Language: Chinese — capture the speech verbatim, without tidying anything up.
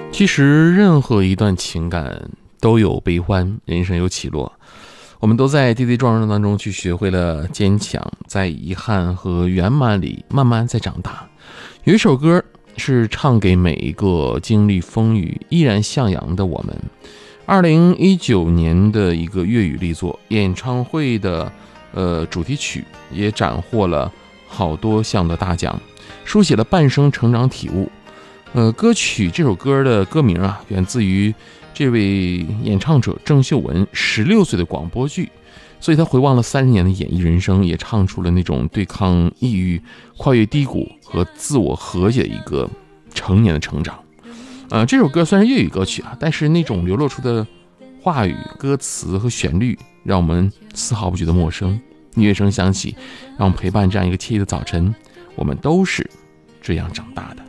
其实任何一段情感都有悲欢，人生有起落，我们都在跌跌撞撞当中去学会了坚强，在遗憾和圆满里慢慢在长大。有一首歌是唱给每一个经历风雨依然向阳的我们。二零一九年的一个粤语力作演唱会的呃主题曲也斩获了好多项的大奖，书写了半生成长体悟。呃，歌曲这首歌的歌名啊，源自于这位演唱者郑秀文十六岁的广播剧，所以他回望了三十年的演艺人生，也唱出了那种对抗抑郁、跨越低谷和自我和解的一个成年的成长。呃，这首歌虽然粤语歌曲啊，但是那种流露出的话语、歌词和旋律，让我们丝毫不觉得陌生。音乐声响起，让我们陪伴这样一个惬意的早晨，我们都是这样长大的。